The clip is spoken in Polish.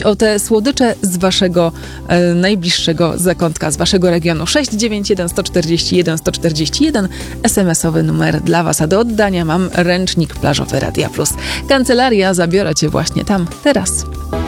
zapytać o te słodycze z waszego najbliższego zakątka, z waszego regionu. 691 141 141, SMS-owy numer dla was, a do oddania mam ręcznik plażowy Radia Plus. Kancelaria, zabiorę cię właśnie tam, teraz.